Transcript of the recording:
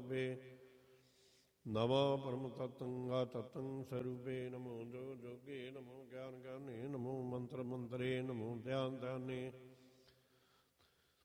ਸਰੂਪੇ ਨਮੋ ਪਰਮ ਤਤੰਗਾ ਤਤੰ ਸਰੂਪੇ ਨਮੋ ਜੋ ਜੋਗੇ ਨਮੋ ਗਿਆਨ ਗਿਆਨੇ ਨਮੋ ਮੰਤਰ ਮੰਤਰੇ ਨਮੋ ਧਿਆਨ ਧਿਆਨੇ